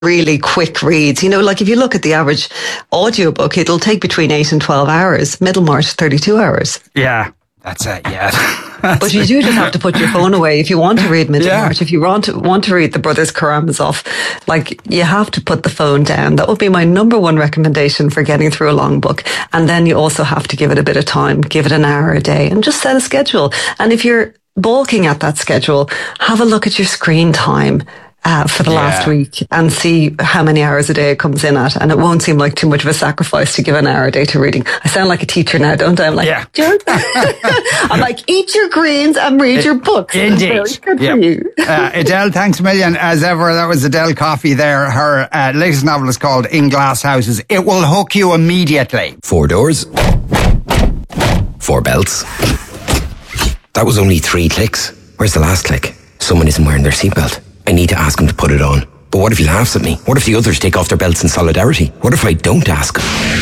really quick reads. Like if you look at the average audiobook, it'll take between 8 and 12 hours. Middlemarch, 32 hours. Yeah, that's it, yeah. But you do just have to put your phone away if you want to read Middlemarch. If you want to read the Brothers Karamazov, you have to put the phone down. That would be my number one recommendation for getting through a long book. And then you also have to give it a bit of time, give it an hour a day, and just set a schedule. And if you're balking at that schedule, have a look at your screen time for the last week and see how many hours a day it comes in at. And it won't seem like too much of a sacrifice to give an hour a day to reading. I sound like a teacher now, don't I? I'm like, I'm like, eat your greens and read your books. Indeed. Good for you. Adele, thanks a million as ever. That was Adele Coffey there. Her latest novel is called In Glass Houses. It will hook you immediately. 4 doors. 4 belts. That was only 3 clicks. Where's the last click? Someone isn't wearing their seatbelt. I need to ask him to put it on. But what if he laughs at me? What if the others take off their belts in solidarity? What if I don't ask?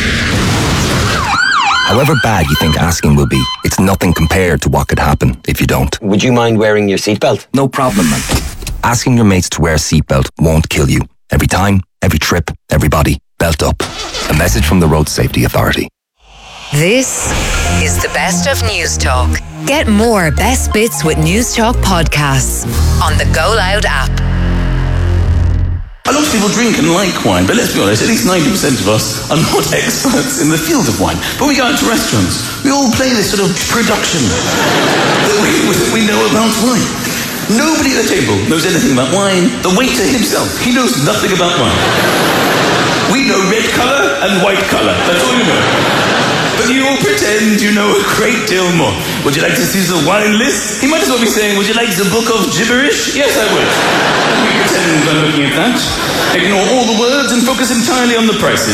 However bad you think asking will be, it's nothing compared to what could happen if you don't. Would you mind wearing your seatbelt? No problem, man. Asking your mates to wear a seatbelt won't kill you. Every time, every trip, everybody, belt up. A message from the Road Safety Authority. This is the best of News Talk. Get more best bits with News Talk podcasts on the Go Loud app. A lot of people drink and like wine, but let's be honest, at least 90% of us are not experts in the field of wine. But we go out to restaurants, we all play this sort of production that we know about wine. Nobody at the table knows anything about wine. The waiter himself, he knows nothing about wine. We know red colour and white colour, that's all you know. But you all pretend you know a great deal more. Would you like to see the wine list? He might as well be saying, would you like the book of gibberish? Yes, I would. We pretend I'm looking at that. Ignore all the words and focus entirely on the prices.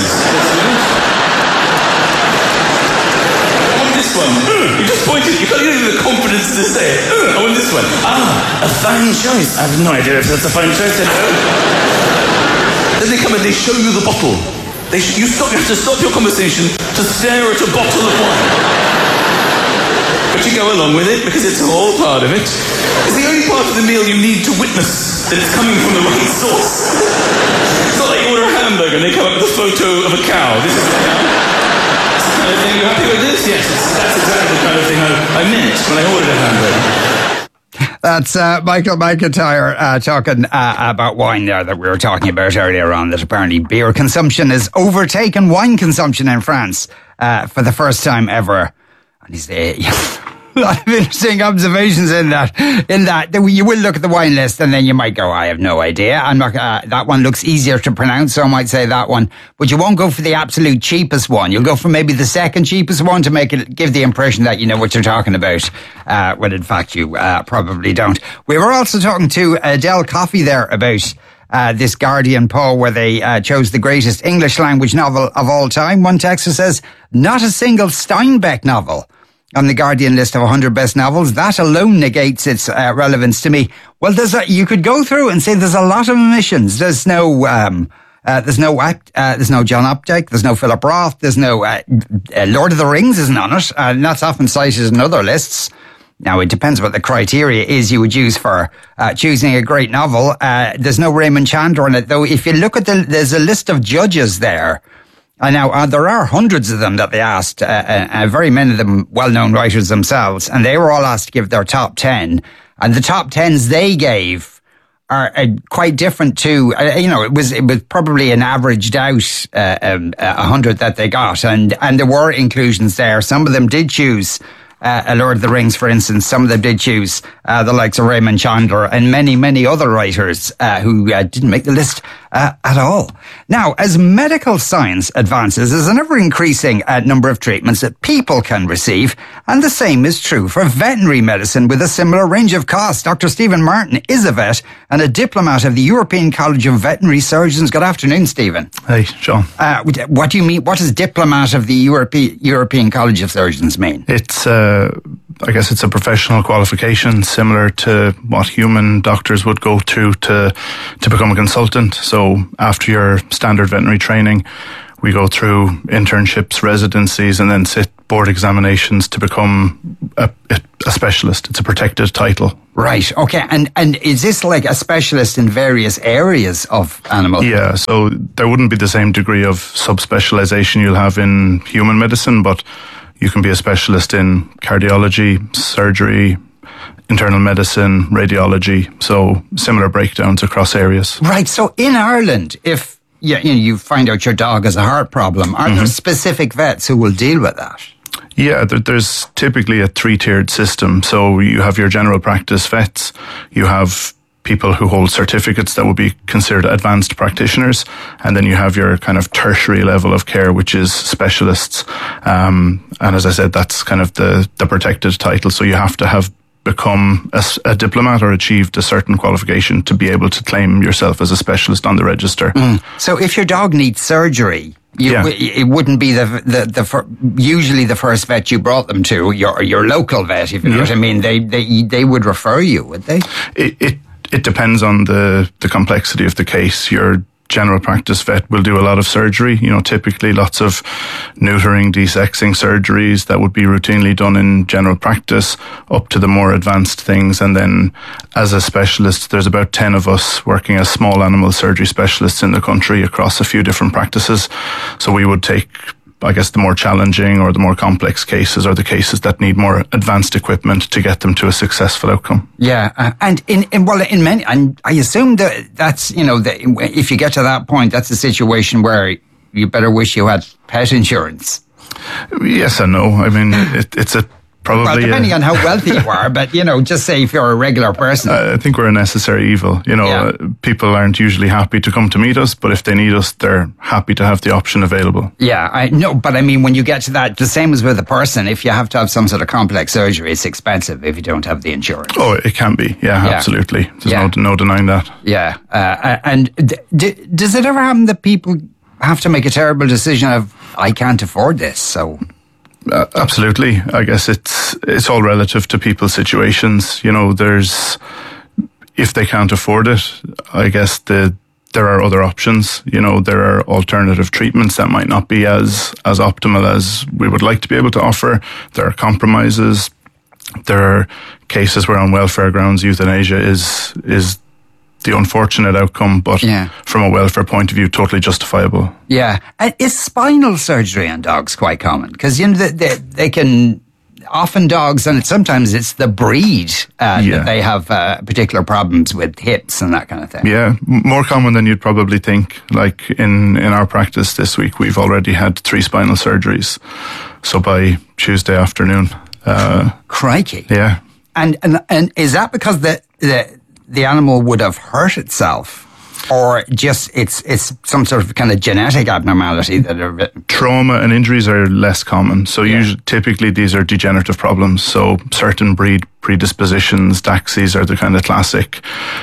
I want this one. You just pointed. You can't even have the confidence to say it. I want this one. A fine choice. I have no idea if that's a fine choice. Then they come and they show you the bottle. You have to stop your conversation to stare at a bottle of wine. But you go along with it because it's all part of it. It's the only part of the meal you need to witness that it's coming from the right source. It's not like you order a hamburger and they come up with a photo of a cow. This is the cow. That's the kind of thing. You happy with this? Yes, that's exactly the kind of thing I meant when I ordered a hamburger. That's Michael McIntyre talking about wine there that we were talking about earlier on, that apparently beer consumption has overtaken wine consumption in France for the first time ever. And he's a lot of interesting observations in that you will look at the wine list and then you might go, I have no idea. I'm not, that one looks easier to pronounce, so I might say that one. But you won't go for the absolute cheapest one. You'll go for maybe the second cheapest one to give the impression that you know what you're talking about, when in fact you probably don't. We were also talking to Adele Coffey there about this Guardian poll where they chose the greatest English language novel of all time. One texter says, not a single Steinbeck novel on the Guardian list of 100 best novels. That alone negates its relevance to me. Well, you could go through and say there's a lot of omissions. There's no John Updike, there's no Philip Roth, there's no Lord of the Rings isn't on it, and that's often cited in other lists. Now, it depends what the criteria is you would use for choosing a great novel. There's no Raymond Chandler in it, though. If you look at there's a list of judges there. Now, there are hundreds of them that they asked, very many of them well-known writers themselves, and they were all asked to give their top 10. And the top 10s they gave are quite different to, it was probably an averaged out 100 that they got. And there were inclusions there. Some of them did choose Lord of the Rings, for instance. Some of them did choose the likes of Raymond Chandler and many, many other writers who didn't make the list at all. Now, as medical science advances, there's an ever-increasing number of treatments that people can receive, and the same is true for veterinary medicine with a similar range of costs. Dr. Stephen Martin is a vet and a diplomat of the European College of Veterinary Surgeons. Good afternoon, Stephen. Hey, Sean. What do you mean? What does diplomat of the European College of Surgeons mean? It's I guess it's a professional qualification similar to what human doctors would go through to become a consultant. So after your standard veterinary training, We go through internships, residencies, and then sit board examinations to become a specialist. It's a protected title. Right. Okay. And is this like a specialist in various areas of animal? Yeah. So there wouldn't be the same degree of subspecialization you'll have in human medicine, but you can be a specialist in cardiology, surgery, internal medicine, radiology. So similar breakdowns across areas. Right. So in Ireland, if you find out your dog has a heart problem, are there specific vets who will deal with that? Yeah, there's typically a 3-tiered system. So you have your general practice vets, you have people who hold certificates that would be considered advanced practitioners, and then you have your kind of tertiary level of care, which is specialists. And as I said, that's kind of the protected title. So you have to have become a diplomat or achieved a certain qualification to be able to claim yourself as a specialist on the register. So if your dog needs surgery, it wouldn't be usually the first vet you brought them to, your local vet, if you know what I mean. They would refer you, would they? It depends on the complexity of the case. Your general practice vet will do a lot of surgery, typically lots of neutering, desexing surgeries that would be routinely done in general practice, up to the more advanced things. And then as a specialist, there's about 10 of us working as small animal surgery specialists in the country across a few different practices. So we would take, I guess, the more challenging or the more complex cases, or the cases that need more advanced equipment to get them to a successful outcome. Yeah, and in many, and I assume that's if you get to that point, that's a situation where you better wish you had pet insurance. Yes and no. I mean, it's a probably. Well, depending on how wealthy you are, but just say if you're a regular person. I think we're a necessary evil. People aren't usually happy to come to meet us, but if they need us, they're happy to have the option available. Yeah, I know, but I mean, when you get to that, the same as with a person, if you have to have some sort of complex surgery, it's expensive if you don't have the insurance. Oh, it can be. Yeah. Absolutely. There's no denying that. Yeah. And does it ever happen that people have to make a terrible decision of, I can't afford this, so... Absolutely. I guess it's all relative to people's situations. If they can't afford it, I guess there are other options. There are alternative treatments that might not be as optimal as we would like to be able to offer. There are compromises. There are cases where on welfare grounds euthanasia is the unfortunate outcome, but from a welfare point of view, totally justifiable. Yeah. Is spinal surgery on dogs quite common? Because they can, often dogs, and sometimes it's the breed that they have particular problems with hips and that kind of thing. Yeah, more common than you'd probably think. Like in our practice this week, we've already had 3 spinal surgeries. So by Tuesday afternoon. Crikey. Yeah. And is that because the animal would have hurt itself, or just it's some sort of kind of genetic abnormality that are... Trauma and injuries are less common. So typically these are degenerative problems. So certain breed predispositions, Daxies are the kind of classic.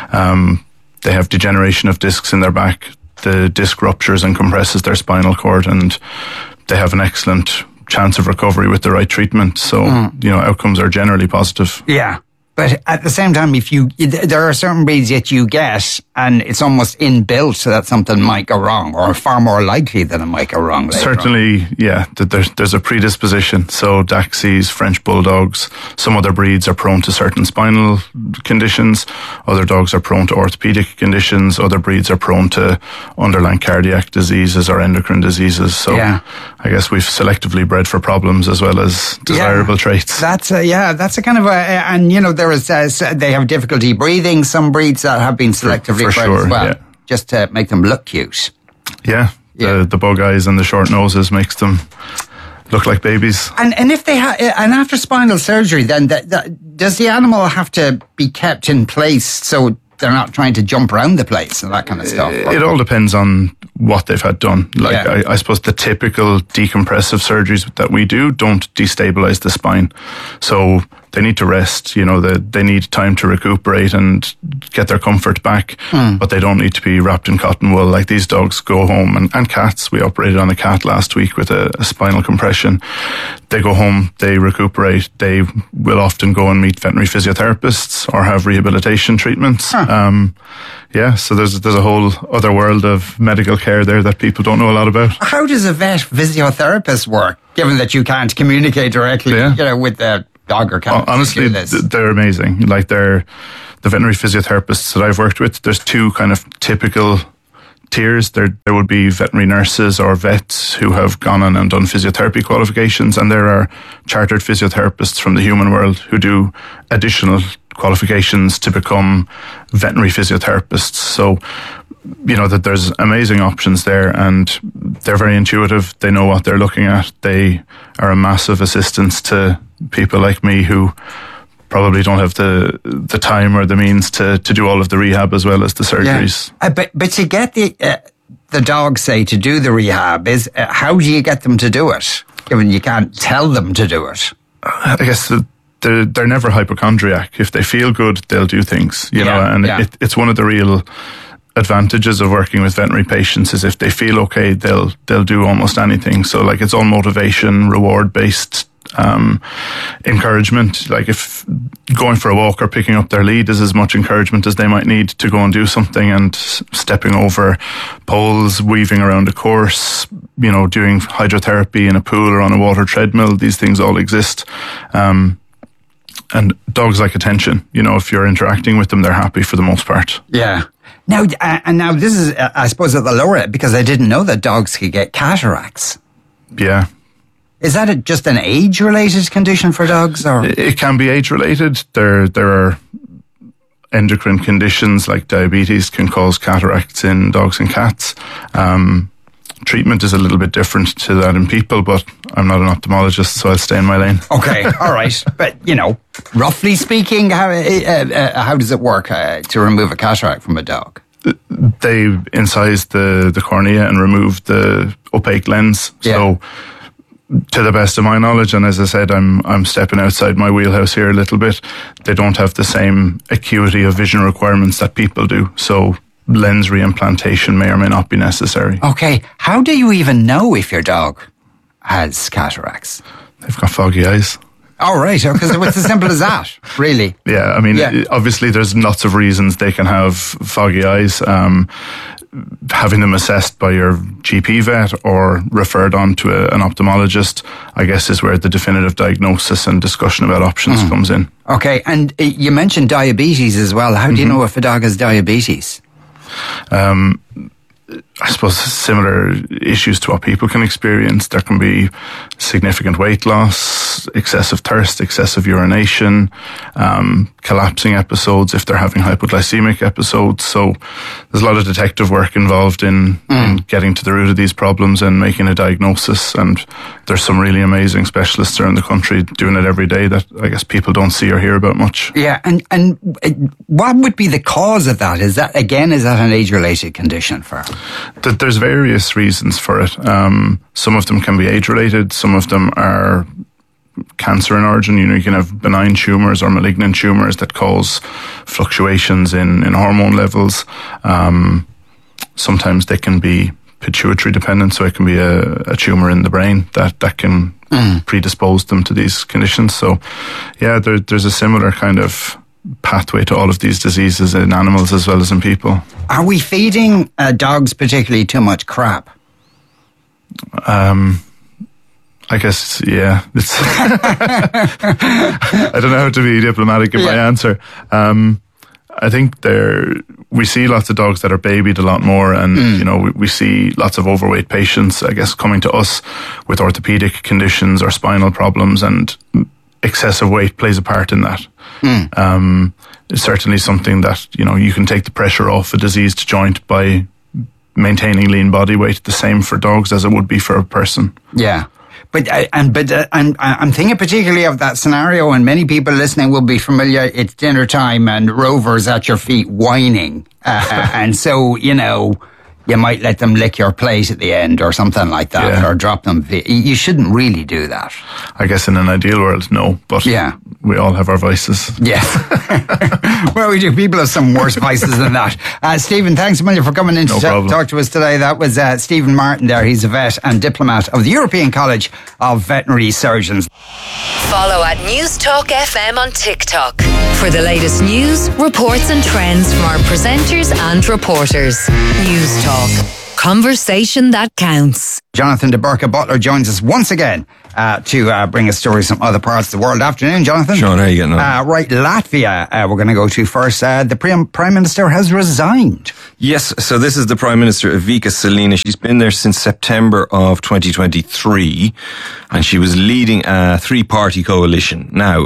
They have degeneration of discs in their back. The disc ruptures and compresses their spinal cord, and they have an excellent chance of recovery with the right treatment. So, outcomes are generally positive. Yeah. But at the same time, there are certain breeds that you get, and it's almost inbuilt so that something might go wrong, or far more likely that it might go wrong. Certainly, there's a predisposition. So Daxies, French Bulldogs, some other breeds are prone to certain spinal conditions. Other dogs are prone to orthopedic conditions. Other breeds are prone to underlying cardiac diseases or endocrine diseases. So I guess we've selectively bred for problems as well as desirable traits. That's a kind of and they have difficulty breathing. Some breeds that have been selectively bred as well, just to make them look cute. Yeah. The bug eyes and the short noses makes them look like babies. And if they and after spinal surgery, then does the animal have to be kept in place so they're not trying to jump around the place and that kind of stuff? It all depends on what they've had done. I suppose the typical decompressive surgeries that we do don't destabilize the spine. So they need to rest. You know, they need time to recuperate and get their comfort back, but they don't need to be wrapped in cotton wool. Like, these dogs go home, and cats. We operated on a cat last week with a spinal compression. They go home, they recuperate. They will often go and meet veterinary physiotherapists or have rehabilitation treatments. So there's a whole other world of medical care there that people don't know a lot about. How does a vet physiotherapist work, given that you can't communicate directly with the dog or cat? Honestly, they're amazing. Like, they're the veterinary physiotherapists that I've worked with. There's two kind of typical tiers. There would be veterinary nurses or vets who have gone on and done physiotherapy qualifications, and there are chartered physiotherapists from the human world who do additional qualifications to become veterinary physiotherapists. So, you know, that there's amazing options there, and they're very intuitive. They know what they're looking at. They are a massive assistance to people like me who probably don't have the time or the means to do all of the rehab as well as the surgeries. But to get the dogs, say, to do the rehab, how do you get them to do it, given you can't tell them to do it? I guess they're never hypochondriac. If they feel good, they'll do things, you know, and it's one of the real advantages of working with veterinary patients is if they feel okay, they'll do almost anything. So, like, it's all motivation, reward based encouragement. Like, if going for a walk or picking up their lead is as much encouragement as they might need to go and do something, and stepping over poles, weaving around a course, you know, doing hydrotherapy in a pool or on a water treadmill, these things all exist. And dogs like attention. You know, if you're interacting with them, they're happy for the most part. Yeah. Now, now this is, I suppose, at the lower end, because I didn't know that dogs could get cataracts. Yeah. Is that just an age-related condition for dogs, or? It can be age-related. There are endocrine conditions like diabetes can cause cataracts in dogs and cats. Treatment is a little bit different to that in people, but I'm not an ophthalmologist, so I'll stay in my lane. Okay, all right. But, you know, roughly speaking, how does it work to remove a cataract from a dog? They incise the cornea and remove the opaque lens. Yeah. So, to the best of my knowledge, and as I said, I'm stepping outside my wheelhouse here a little bit, they don't have the same acuity of vision requirements that people do. So, lens reimplantation may or may not be necessary. Okay, how do you even know if your dog has cataracts? They've got foggy eyes. Oh, right, because it's as simple as that, really. Yeah, I mean, obviously there's lots of reasons they can have foggy eyes. Having them assessed by your GP vet or referred on to an ophthalmologist, I guess, is where the definitive diagnosis and discussion about options comes in. Okay, and you mentioned diabetes as well. How do you know if a dog has diabetes? I suppose similar issues to what people can experience. There can be significant weight loss, excessive thirst, excessive urination, collapsing episodes if they're having hypoglycemic episodes. So there's a lot of detective work involved in getting to the root of these problems and making a diagnosis. And there's some really amazing specialists around the country doing it every day that I guess people don't see or hear about much. Yeah, and what would be the cause of that? Is that an age-related condition for? There's various reasons for it. Some of them can be age-related. Some of them are cancer in origin. You know, you can have benign tumours or malignant tumours that cause fluctuations in hormone levels. Sometimes they can be pituitary dependent, so it can be a tumour in the brain that can predispose them to these conditions. So, yeah, there's a similar kind of pathway to all of these diseases in animals as well as in people. Are we feeding dogs particularly too much crap? I guess, yeah. It's I don't know how to be diplomatic in my answer. I think we see lots of dogs that are babied a lot more, and you know, we see lots of overweight patients, I guess, coming to us with orthopedic conditions or spinal problems, and excessive weight plays a part in that. It's certainly something that, you know, you can take the pressure off a diseased joint by maintaining lean body weight. The same for dogs as it would be for a person. Yeah. But I'm thinking particularly of that scenario, and many people listening will be familiar. It's dinner time and Rover's at your feet whining. And so, you know, you might let them lick your plate at the end or something like that, or drop them. You shouldn't really do that. I guess in an ideal world, no, but we all have our vices. Yes. Well, we do. People have some worse vices than that. Stephen, thanks a million for coming in to talk to us today. That was Stephen Martin there. He's a vet and diplomat of the European College of Veterinary Surgeons. Follow at News Talk FM on TikTok for the latest news, reports and trends from our presenters and reporters. News Talk. Conversation that counts. Jonathan de Burca Butler joins us once again to bring us stories from other parts of the world. Afternoon, Jonathan. Sean, how are you getting on? Right, Latvia we're going to go to first. The Prime Minister has resigned. Yes, so this is the Prime Minister, Ivica Salina. She's been there since September of 2023, and she was leading a three-party coalition. Now,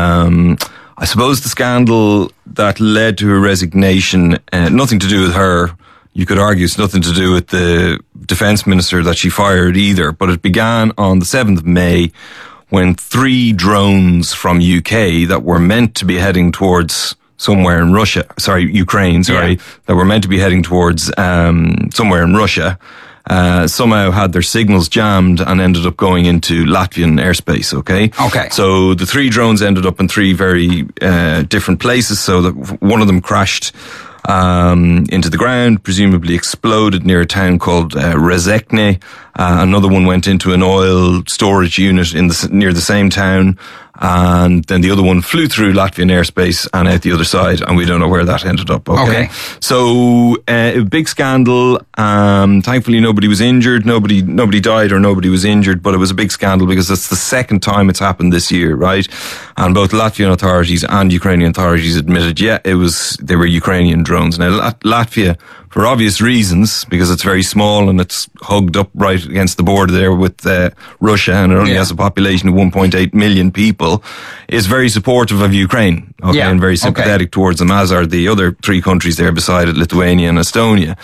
I suppose the scandal that led to her resignation, nothing to do with her. You could argue it's nothing to do with the defence minister that she fired either, but it began on the 7th of May when 3 drones from UK that were meant to be heading towards somewhere in Ukraine, that were meant to be heading towards somewhere in Russia, somehow had their signals jammed and ended up going into Latvian airspace, okay? So the 3 drones ended up in 3 very different places, so that one of them crashed into the ground, presumably exploded near a town called Rezekne. Another one went into an oil storage unit near the same town, and then the other one flew through Latvian airspace and out the other side, and we don't know where that ended up. Okay. So a big scandal. Thankfully, nobody was injured. Nobody died or nobody was injured, but it was a big scandal because it's the second time it's happened this year, right? And both Latvian authorities and Ukrainian authorities admitted, they were Ukrainian drones. Now, Latvia, for obvious reasons, because it's very small and it's hugged up right against the border there with Russia, and it only has a population of 1.8 million people, is very supportive of Ukraine, and very sympathetic towards them, as are the other 3 countries there beside it, Lithuania and Estonia.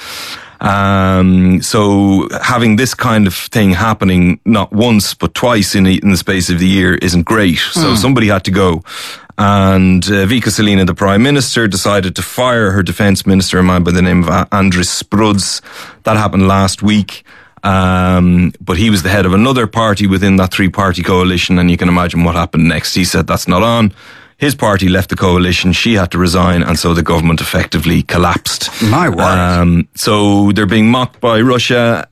So having this kind of thing happening not once but twice in the space of the year isn't great. So somebody had to go. And Ivica Salina, the Prime Minister, decided to fire her Defence Minister, a man by the name of Andris Spruds. That happened last week. But he was the head of another party within that 3-party coalition, and you can imagine what happened next. He said that's not on. His party left the coalition, she had to resign, and so the government effectively collapsed. My word. So they're being mocked by Russia,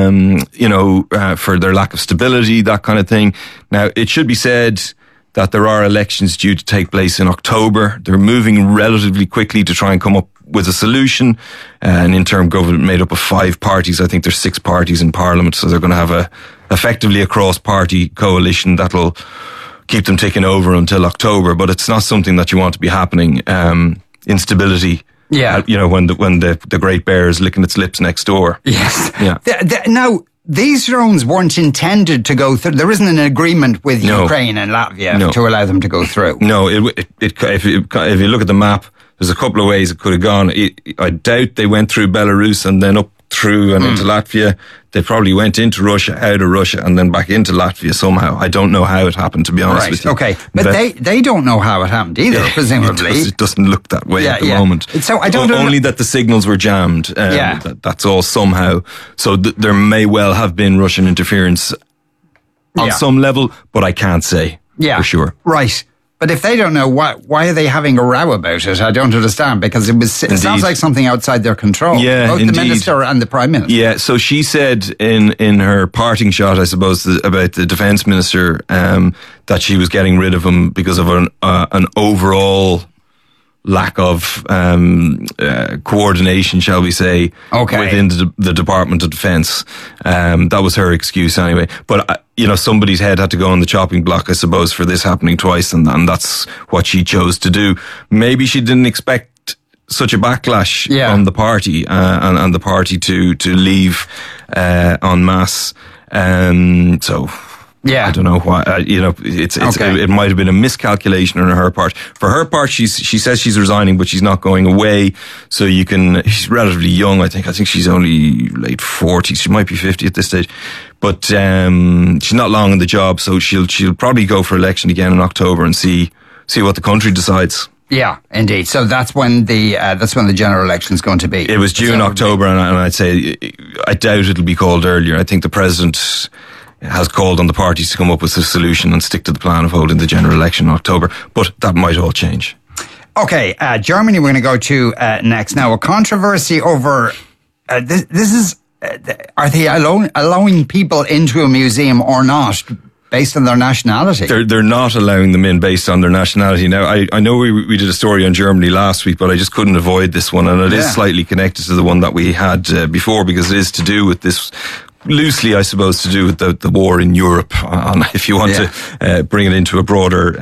for their lack of stability, that kind of thing. Now, it should be said that there are elections due to take place in October. They're moving relatively quickly to try and come up with a solution. An interim government made up of 5 parties. I think there's 6 parties in Parliament, so they're going to have effectively a cross-party coalition that'll keep them ticking over until October. But it's not something that you want to be happening. Instability. When the Great Bear is licking its lips next door. Yes. Yeah. Now, these drones weren't intended to go through. There isn't an agreement with Ukraine and Latvia to allow them to go through. No, if you look at the map, there's a couple of ways it could have gone. I doubt they went through Belarus and then up through and into Latvia. They probably went into Russia, out of Russia, and then back into Latvia somehow. I don't know how it happened, to be honest with you. Okay, but they don't know how it happened either, presumably. It doesn't look that way at the moment. So I don't know. Only that the signals were jammed. That's all somehow. So there may well have been Russian interference on some level, but I can't say for sure. Right. But if they don't know, why are they having a row about it? I don't understand, because it sounds like something outside their control. Yeah, both the Minister and the Prime Minister. Yeah, so she said in her parting shot, I suppose, about the Defence Minister, that she was getting rid of him because of an overall lack of coordination, shall we say, within the Department of Defence. That was her excuse anyway. But, somebody's head had to go on the chopping block, I suppose, for this happening twice, and that's what she chose to do. Maybe she didn't expect such a backlash from the party, and the party to leave en masse. I don't know why. It might have been a miscalculation on her part. For her part, she says she's resigning, but she's not going away. So she's relatively young. I think she's only late 40s. She might be 50 at this stage, but she's not long in the job. So she'll probably go for election again in October and see what the country decides. Yeah, indeed. So that's when the general election is going to be. It was June, October, and I'd say I doubt it'll be called earlier. I think the president has called on the parties to come up with a solution and stick to the plan of holding the general election in October, but that might all change. Okay, Germany we're going to go to next. Now, a controversy over this is are they allowing people into a museum or not based on their nationality? They're not allowing them in based on their nationality. Now, I know we did a story on Germany last week, but I just couldn't avoid this one, and it is slightly connected to the one that we had before, because it is to do with this. Loosely, I suppose, to do with the war in Europe. If you want to bring it into a broader,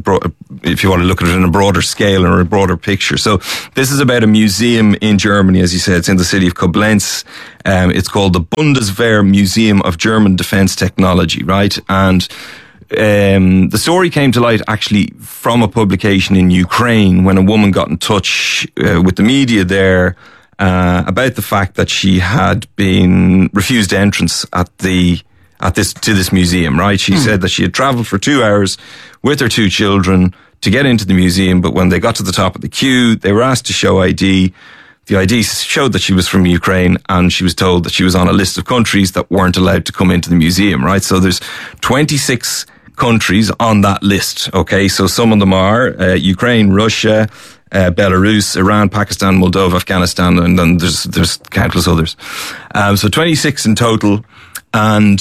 if you want to look at it in a broader scale or a broader picture. So this is about a museum in Germany, as you said. It's in the city of Koblenz. It's called the Bundeswehr Museum of German Defense Technology, right? And the story came to light actually from a publication in Ukraine when a woman got in touch with the media there. About the fact that she had been refused entrance to this museum, right? She said that she had travelled for 2 hours with her 2 children to get into the museum, but when they got to the top of the queue, they were asked to show ID. The ID showed that she was from Ukraine, and she was told that she was on a list of countries that weren't allowed to come into the museum, right? So there's 26 countries on that list, okay? So some of them are Ukraine, Russia, Belarus, Iran, Pakistan, Moldova, Afghanistan, and then there's countless others. So 26 in total. And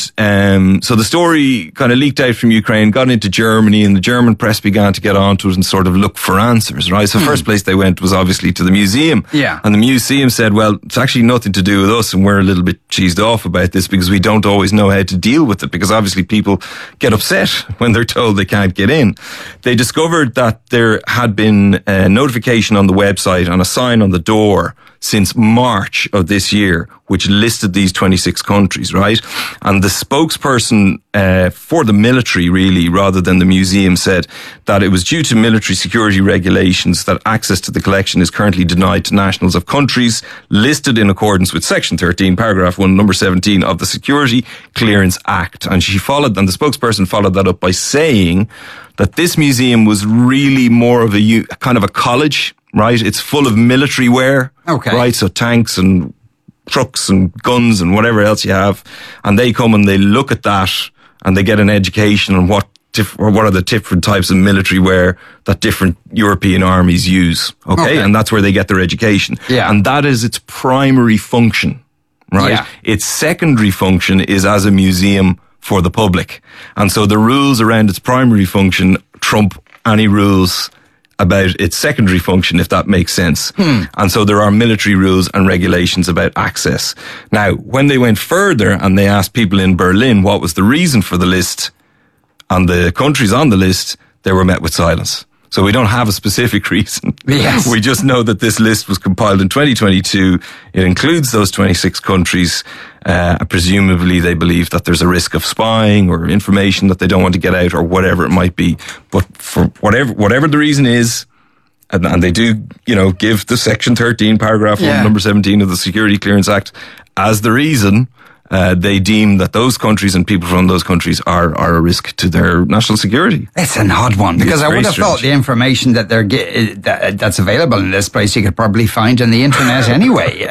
so the story kind of leaked out from Ukraine, got into Germany, and the German press began to get onto it and sort of look for answers, right? So the first place they went was obviously to the museum. Yeah. And the museum said, well, it's actually nothing to do with us, and we're a little bit cheesed off about this because we don't always know how to deal with it, because obviously people get upset when they're told they can't get in. They discovered that there had been a notification on the website and a sign on the door since March of this year, which listed these 26 countries, right? And the spokesperson for the military, really, rather than the museum, said that it was due to military security regulations that access to the collection is currently denied to nationals of countries listed in accordance with Section 13, Paragraph 1, Number 17 of the Security Clearance Act. And the spokesperson followed that up by saying that this museum was really more of a kind of a college, right? It's full of military wear, right? So tanks and trucks and guns and whatever else you have. And they come and they look at that and they get an education on what are the different types of military wear that different European armies use. Okay. And that's where they get their education. Yeah. And that is its primary function, right? Yeah. Its secondary function is as a museum for the public. And so the rules around its primary function trump any rules about its secondary function, if that makes sense. And so there are military rules and regulations about access. Now, when they went further and they asked people in Berlin what was the reason for the list and the countries on the list, they were met with silence. So we don't have a specific reason. Yes. We just know that this list was compiled in 2022. It includes those 26 countries. Presumably they believe that there's a risk of spying or information that they don't want to get out or whatever it might be. But for whatever the reason is, and they do, give the Section 13, Paragraph 1, Number 17 of the Security Clearance Act as the reason, they deem that those countries and people from those countries are a risk to their national security. It's an odd one, because I would have thought the information that that's available in this place you could probably find on the internet anyway.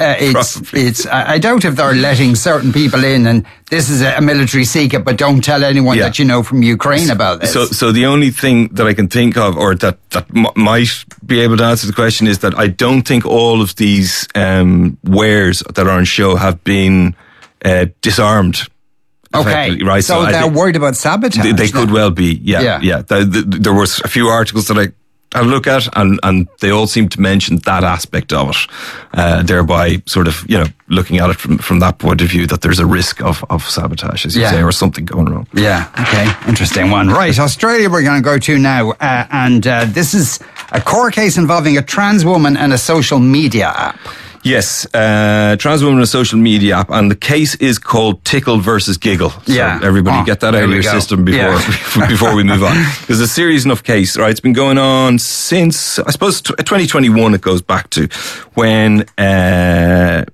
I doubt if they're letting certain people in and this is a military secret, but don't tell anyone that you know from Ukraine about this. So the only thing that I can think of, or that might be able to answer the question, is that I don't think all of these wares that are on show have been disarmed. Okay, right. So they're worried about sabotage. They could well be. Yeah. There was a few articles that I had a look at, and they all seem to mention that aspect of it, thereby sort of looking at it from that point of view, that there's a risk of sabotage, as you say, or something going wrong. Yeah. Okay. Interesting one. Right. Australia we're going to go to now, and this is a court case involving a trans woman and a social media app. Yes, trans woman in a social media app, and the case is called Tickle versus Giggle. So everybody get that out of your system before we move on. There's a serious enough case, right? It's been going on since, I suppose, 2021 it goes back to, when a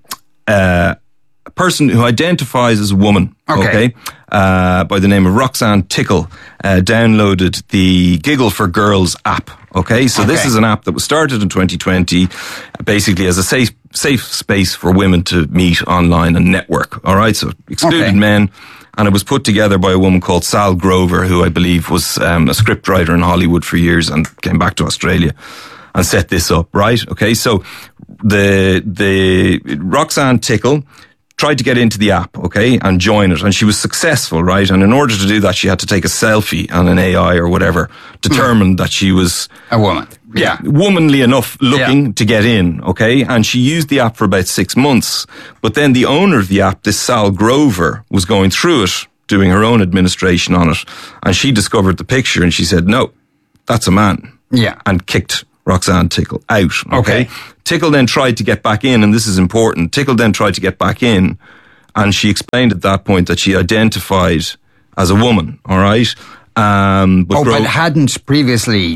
person who identifies as a woman, by the name of Roxanne Tickle, downloaded the Giggle for Girls app. Okay, so this is an app that was started in 2020, basically as a safe space for women to meet online and network. All right, so excluded men. And it was put together by a woman called Sal Grover, who I believe was a scriptwriter in Hollywood for years and came back to Australia and set this up, right? Okay, so the Roxanne Tickle tried to get into the app, okay, and join it, and she was successful, right? And in order to do that, she had to take a selfie, and an AI or whatever determined that she was a woman. Yeah. Womanly enough looking to get in, okay? And she used the app for about 6 months. But then the owner of the app, this Sal Grover, was going through it, doing her own administration on it, and she discovered the picture, and she said, no, that's a man. Yeah. And kicked Roxanne Tickle out. Okay. Tickle then tried to get back in, and this is important. Tickle then tried to get back in, and she explained at that point that she identified as a woman. All right. But hadn't previously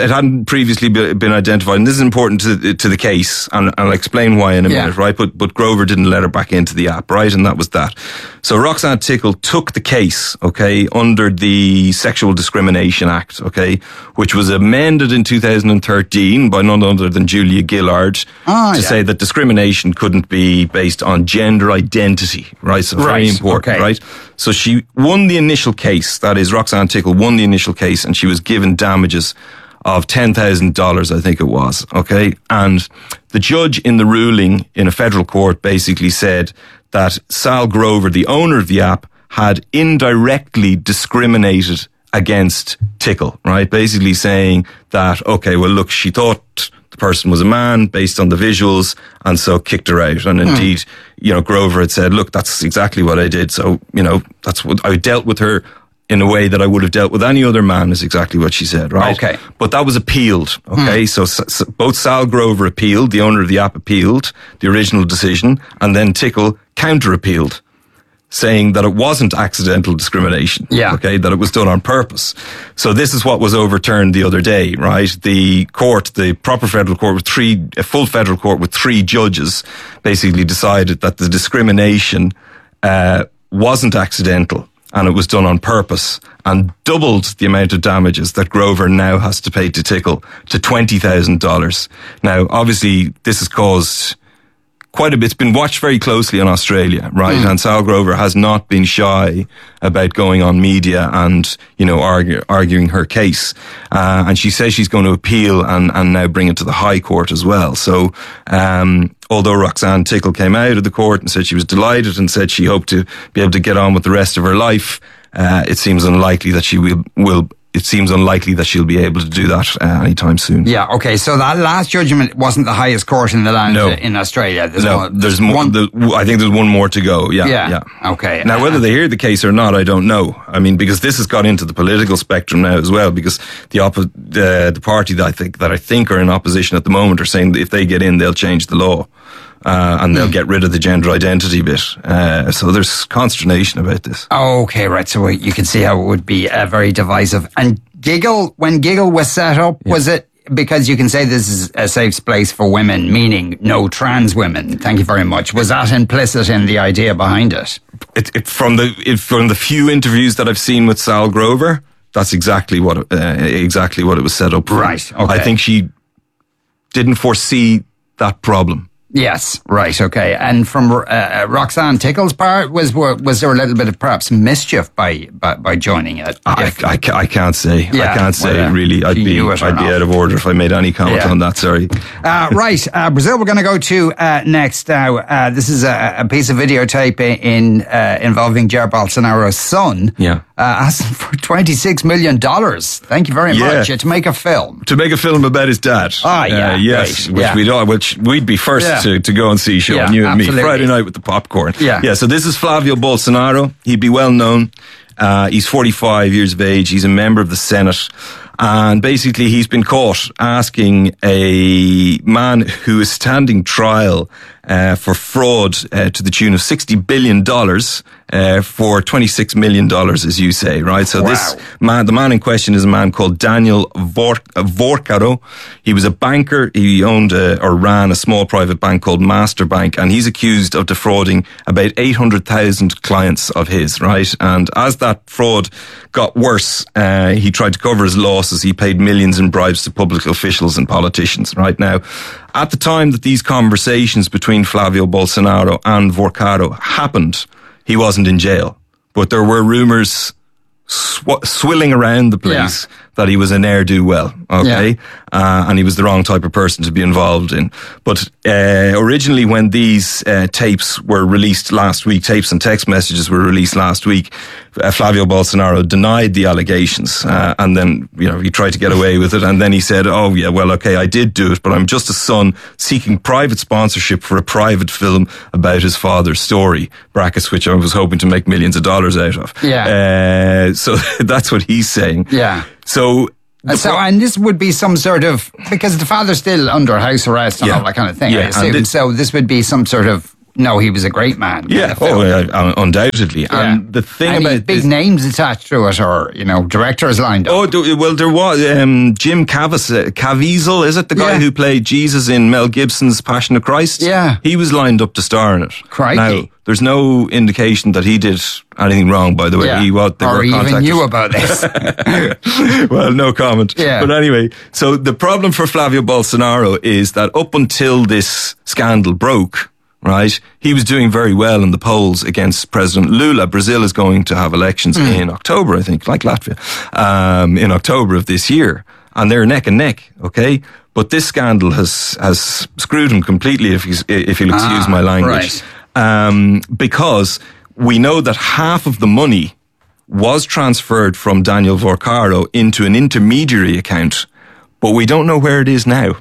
been identified, and this is important to the case, and I'll explain why in a minute, right? But Grover didn't let her back into the app, right? And that was that. So Roxanne Tickle took the case, okay, under the Sexual Discrimination Act, okay, which was amended in 2013 by none other than Julia Gillard to say that discrimination couldn't be based on gender identity, right? So very important, right? So she won the initial case, that is, Roxanne Tickle won the initial case, and she was given damages of $10,000, I think it was, okay? And the judge in the ruling in a federal court basically said that Sal Grover, the owner of the app, had indirectly discriminated against Tickle, right? Basically saying that, okay, well, look, she thought the person was a man based on the visuals, and so kicked her out. And indeed, you know, Grover had said, look, that's exactly what I did. So, you know, that's what I dealt with her in a way that I would have dealt with any other man, is exactly what she said, right? Okay. But that was appealed, okay? So both Sal Grover appealed, the owner of the app appealed the original decision, and then Tickle counter-appealed, saying that it wasn't accidental discrimination, okay, that it was done on purpose. So this is what was overturned the other day, right? The court, the proper federal court with a full federal court with 3 judges, basically decided that the discrimination wasn't accidental, and it was done on purpose, and doubled the amount of damages that Grover now has to pay to Tickle to $20,000. Now, obviously, this has caused quite a bit. It's been watched very closely in Australia, right? And Sal Grover has not been shy about going on media and, you know, arguing her case. And she says she's going to appeal and now bring it to the High Court as well. So, although Roxanne Tickle came out of the court and said she was delighted and said she hoped to be able to get on with the rest of her life, it seems unlikely that she will it seems unlikely that she'll be able to do that anytime soon. Yeah, okay. So that last judgment wasn't the highest court in the land in Australia. There's more. I think there's one more to go. Yeah. Okay. Now, whether they hear the case or not, I don't know. I mean, because this has got into the political spectrum now as well. Because the party that I think are in opposition at the moment are saying that if they get in, they'll change the law. And they'll get rid of the gender identity bit. So there's consternation about this. Okay, right. So you can see how it would be very divisive. And when Giggle was set up, was it because you can say this is a safe place for women, meaning no trans women? Thank you very much. Was that implicit in the idea behind it? From the few interviews that I've seen with Sal Grover, that's exactly what it was set up for. Right. Okay. I think she didn't foresee that problem. Yes, right, okay. And from Roxanne Tickle's part, was there a little bit of perhaps mischief by joining it? I can't say. I can't say really. I'd be out of order if I made any comment on that. Sorry. Right, Brazil. We're going to go to next now. This is a piece of videotape involving Jair Bolsonaro's son. Yeah. Asking for $26 million. Thank you very much. To make a film. To make a film about his dad. Yes, right. Which we'd be first to go and see, Sean, you and me, Friday night with the popcorn. Yeah, so this is Flavio Bolsonaro. He'd be well known. He's 45 years of age. He's a member of the Senate. And basically, he's been caught asking a man who is standing trial for fraud to the tune of $60 billion for $26 million, as you say, right? So this man, the man in question is a man called Daniel Vorkado. He was a banker. He owned or ran a small private bank called Master Bank, and he's accused of defrauding about 800,000 clients of his, right? And as that fraud got worse, he tried to cover his losses. He paid millions in bribes to public officials and politicians, right? Now, at the time that these conversations between Flavio Bolsonaro and Vorkado happened, he wasn't in jail. But there were rumours swilling around the place that he was a ne'er-do-well, okay? And he was the wrong type of person to be involved in. But originally when these tapes were released last week, tapes and text messages were released last week, Flavio Bolsonaro denied the allegations, and then, he tried to get away with it, and then he said, oh yeah, well, okay, I did do it, but I'm just a son seeking private sponsorship for a private film about his father's story, brackets, which I was hoping to make millions of dollars out of. So that's what he's saying. So and this would be some sort of, because the father's still under house arrest and all that kind of thing, I assume. So this would be some sort of, no, he was a great man. Undoubtedly. And the thing about big names attached to it, or directors lined up. Well, there was Jim Caviezel, is it the guy who played Jesus in Mel Gibson's Passion of Christ? Yeah, he was lined up to star in it. Crikey. Now, there's no indication that he did anything wrong, by the way. Yeah. They or were even contacted. knew about this. Well, no comment. Yeah. But anyway, so the problem for Flavio Bolsonaro is that up until this scandal broke, right, he was doing very well in the polls against President Lula. Brazil is going to have elections in October, I think, like Latvia, in October of this year. And they're neck and neck, okay? But this scandal has screwed him completely, if you'll excuse my language. Right. Because we know that half of the money was transferred from Daniel Vorkado into an intermediary account, but we don't know where it is now.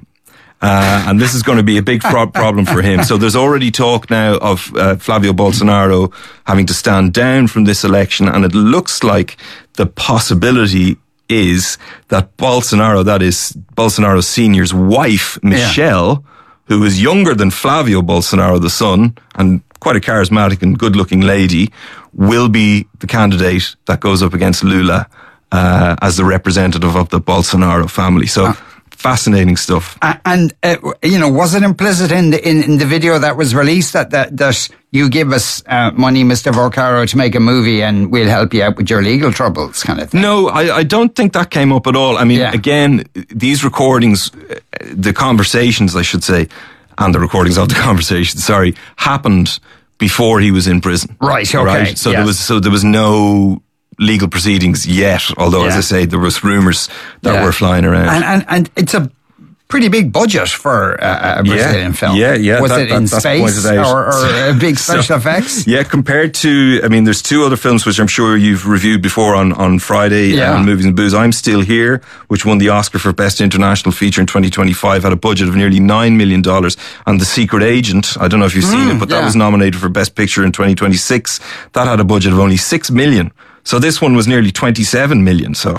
And this is going to be a big problem for him. So there's already talk now of Flavio Bolsonaro having to stand down from this election, and it looks like the possibility is that Bolsonaro, that is Bolsonaro Sr.'s wife, Michelle, who is younger than Flavio Bolsonaro, the son, and quite a charismatic and good-looking lady, will be the candidate that goes up against Lula as the representative of the Bolsonaro family. So fascinating stuff. And was it implicit in the video that was released that you give us money, Mr. Vorkado, to make a movie, and we'll help you out with your legal troubles, kind of thing? No, I don't think that came up at all. I mean, again, these recordings, the conversations, I should say, and the recordings of the conversations, happened before he was in prison. Right. Okay. Right? So there was no legal proceedings yet, although, as I say, there was rumours that were flying around. And it's a pretty big budget for a Brazilian film. Yeah. Was it in space or big special effects? Yeah, compared to, there's two other films which I'm sure you've reviewed before on Friday on Movies and Booze. I'm Still Here, which won the Oscar for Best International Feature in 2025, had a budget of nearly $9 million. And The Secret Agent, I don't know if you've seen it, but that was nominated for Best Picture in 2026. That had a budget of only $6 million. So this one was nearly 27 million. So,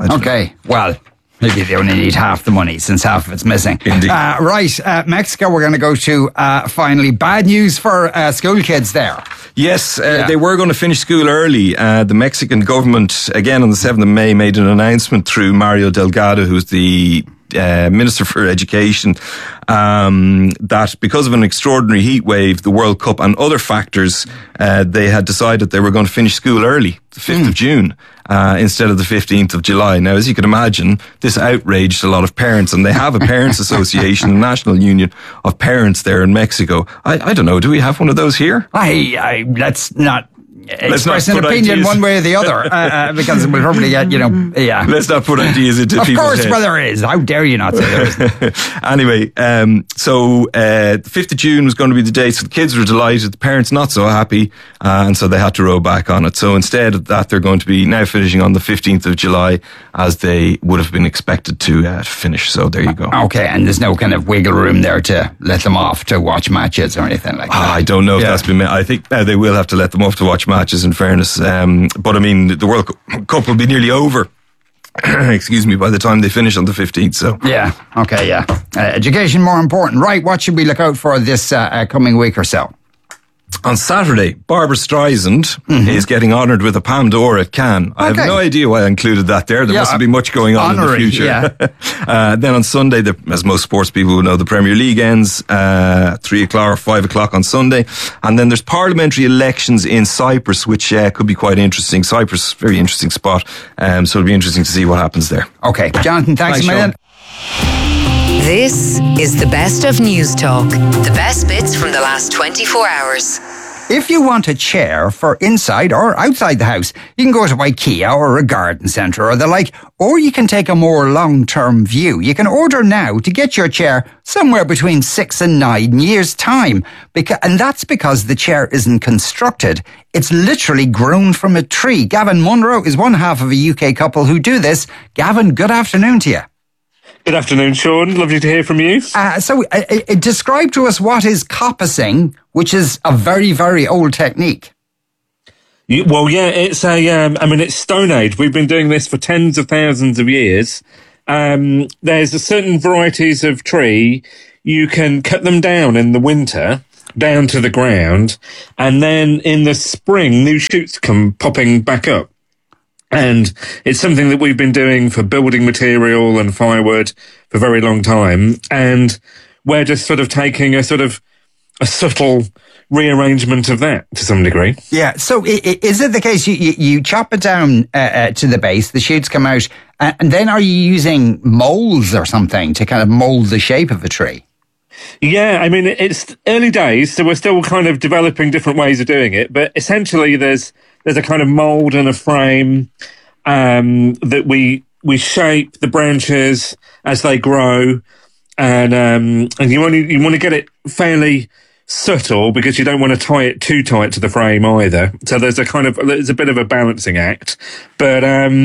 well, maybe they only need half the money since half of it's missing. Indeed. Mexico we're going to go to finally. Bad news for school kids there. Yes, they were going to finish school early. The Mexican government, again on the 7th of May, made an announcement through Mario Delgado, who's the Minister for Education, that because of an extraordinary heat wave, the World Cup and other factors, they had decided they were going to finish school early, the 5th of June, instead of the 15th of July. Now, as you can imagine, this outraged a lot of parents, and they have a parents association, a national union of parents there in Mexico. I don't know, do we have one of those here? Let's not express an opinion ideas one way or the other, because we'll probably get, Let's not put ideas into people's heads. Of course, there is. How dare you not say there isn't? Anyway, so the 5th of June was going to be the date, so the kids were delighted, the parents not so happy, and so they had to row back on it. So instead of that, they're going to be now finishing on the 15th of July, as they would have been expected to finish. So there you go. Okay, and there's no kind of wiggle room there to let them off to watch matches or anything like that? I don't know if that's been... I think they will have to let them off to watch matches, in fairness. But the World Cup will be nearly over. Excuse me, by the time they finish on the 15th. So education more important. Right, what should we look out for this coming week or so? On Saturday, Barbara Streisand is getting honoured with a Palme d'Or at Cannes. I have no idea why I included that there. There mustn't be much going on in the future. Yeah. Then on Sunday, as most sports people will know, the Premier League ends 3 o'clock or 5 o'clock on Sunday. And then there's parliamentary elections in Cyprus, which could be quite interesting. Cyprus, very interesting spot. So it'll be interesting to see what happens there. Okay. Jonathan, thanks a million. This is the best of News Talk. The best bits from the last 24 hours. If you want a chair for inside or outside the house, you can go to IKEA or a garden centre or the like, or you can take a more long-term view. You can order now to get your chair somewhere between 6 and 9 years' time. And that's because the chair isn't constructed. It's literally grown from a tree. Gavin Munro is one half of a UK couple who do this. Gavin, good afternoon to you. Good afternoon, Sean. Lovely to hear from you. So describe to us what is coppicing, which is a very, very old technique. It's it's Stone Age. We've been doing this for tens of thousands of years. There's a certain varieties of tree. You can cut them down in the winter, down to the ground, and then in the spring, new shoots come popping back up. And it's something that we've been doing for building material and firewood for a very long time. And we're just sort of taking a subtle rearrangement of that to some degree. Yeah. So is it the case you chop it down to the base, the shoots come out, and then are you using molds or something to kind of mold the shape of a tree? Yeah, I mean, it's early days, so we're still kind of developing different ways of doing it. But essentially, there's a kind of mold and a frame that we shape the branches as they grow, and you want to get it fairly subtle because you don't want to tie it too tight to the frame either. So there's a bit of a balancing act, but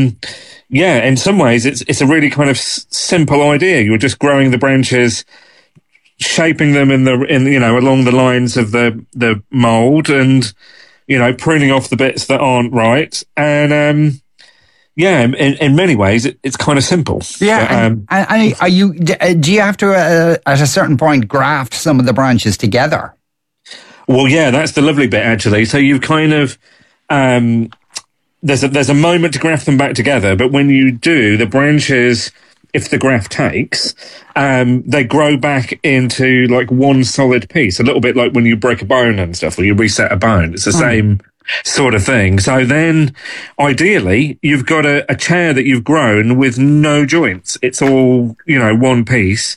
in some ways it's a really kind of simple idea. You're just growing the branches, shaping them along the lines of the mold, and pruning off the bits that aren't right. And in many ways it's kind of simple. Yeah. But, do you have to at a certain point graft some of the branches together? Well, yeah, that's the lovely bit actually. So you've kind of there's a moment to graft them back together, but when you do, the branches, if the graft takes, they grow back into like one solid piece, a little bit like when you break a bone and stuff, or you reset a bone. It's the same sort of thing. So then, ideally, you've got a chair that you've grown with no joints. It's all, one piece,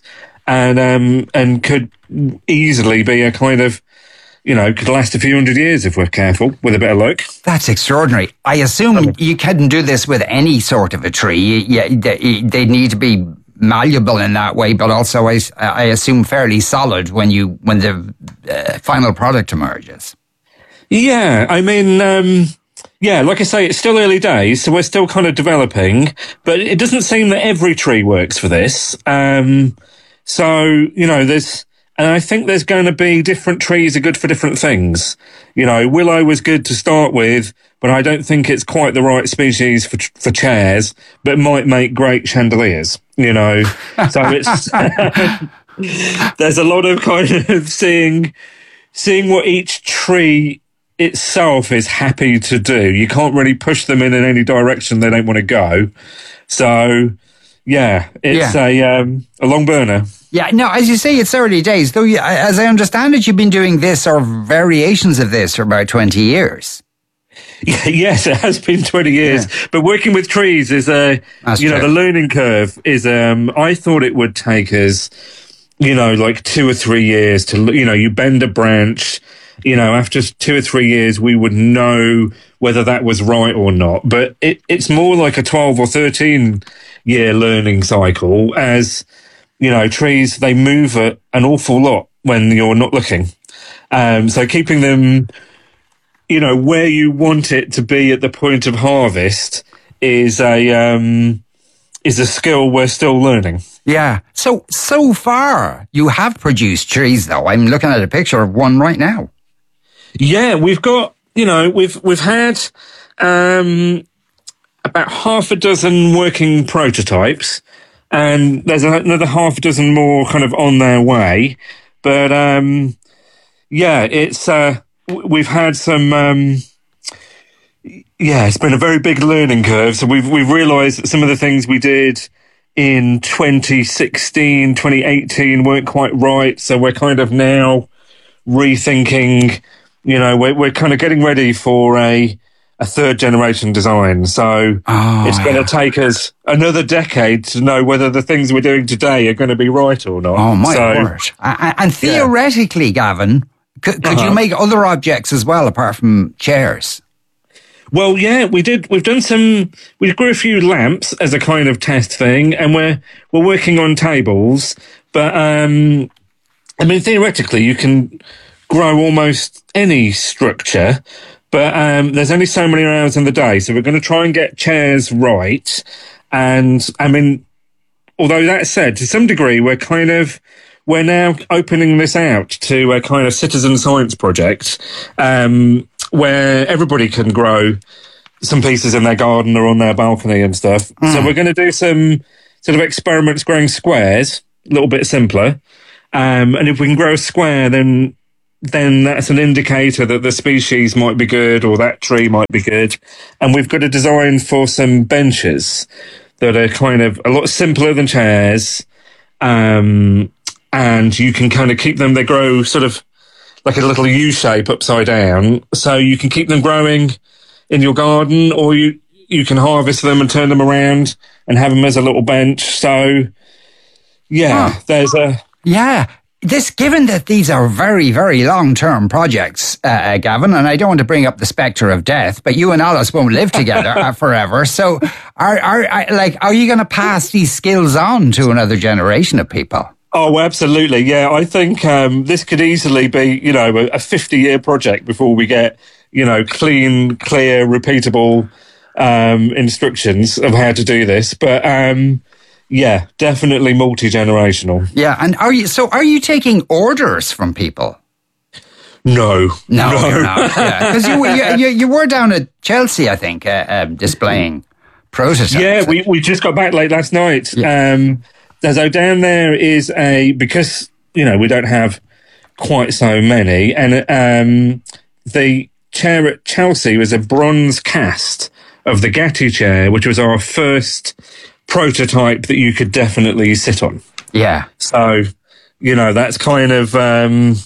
and could easily be a kind of, could last a few hundred years if we're careful, with a bit of luck. That's extraordinary. I assume you couldn't do this with any sort of a tree. They need to be malleable in that way, but also I assume fairly solid when the final product emerges. Yeah, I mean, like I say, it's still early days, so we're still kind of developing, but it doesn't seem that every tree works for this. And I think there's going to be different trees are good for different things. Willow was good to start with, but I don't think it's quite the right species for chairs, but might make great chandeliers, So it's, there's a lot of kind of seeing what each tree itself is happy to do. You can't really push them in any direction they don't want to go. So, yeah, it's a long burner. Yeah, no, as you say, it's early days. Though, as I understand it, you've been doing this or variations of this for about 20 years. Yes, it has been 20 years. Yeah. But working with trees is the learning curve is, I thought it would take us, like 2 or 3 years to, you bend a branch, after 2 or 3 years, we would know whether that was right or not. But it's more like a 12 or 13 year learning cycle as, trees, they move an awful lot when you're not looking. So keeping them, where you want it to be at the point of harvest is a skill we're still learning. Yeah. So far you have produced trees though. I'm looking at a picture of one right now. Yeah, we've got, we've had, about half a dozen working prototypes, and there's another half a dozen more kind of on their way. But, it's, we've had some, it's been a very big learning curve. So we've realised that some of the things we did in 2016, 2018 weren't quite right. So we're kind of now rethinking, we're kind of getting ready for a third generation design. So it's going to take us another decade to know whether the things we're doing today are going to be right or not. Oh, my word. And theoretically, Gavin, could you make other objects as well apart from chairs? Well, yeah, we did. We grew a few lamps as a kind of test thing, and we're working on tables. But, theoretically, you can grow almost any structure, but there's only so many hours in the day. So we're going to try and get chairs right. And, although that said, to some degree, we're now opening this out to a kind of citizen science project, where everybody can grow some pieces in their garden or on their balcony and stuff. So we're going to do some sort of experiments growing squares, a little bit simpler. And if we can grow a square, then that's an indicator that the species might be good or that tree might be good. And we've got a design for some benches that are kind of a lot simpler than chairs. And you can kind of keep them, they grow sort of like a little U shape upside down. So you can keep them growing in your garden, or you can harvest them and turn them around and have them as a little bench. So Given that these are very, very long-term projects, Gavin, and I don't want to bring up the spectre of death, but you and Alice won't live together forever. So are you going to pass these skills on to another generation of people? Oh, absolutely. Yeah, I think this could easily be, a 50-year project before we get, clean, clear, repeatable instructions of how to do this. But definitely multi-generational. Yeah, and are you taking orders from people? No, you're not. Because you were down at Chelsea, I think, displaying prototypes. Yeah, we just got back late last night. Yeah. So down there is because, we don't have quite so many, and the chair at Chelsea was a bronze cast of the Gatti chair, which was our first prototype that you could definitely sit on. Yeah. So, that's kind of, kind